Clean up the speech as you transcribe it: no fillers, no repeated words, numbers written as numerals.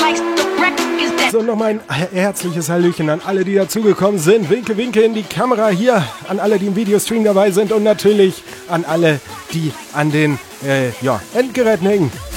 So, nochmal ein herzliches Hallöchen an alle, die dazugekommen sind. Winke, winke in die Kamera hier, an alle, die im Videostream dabei sind und natürlich an alle, die an den Endgeräten hängen.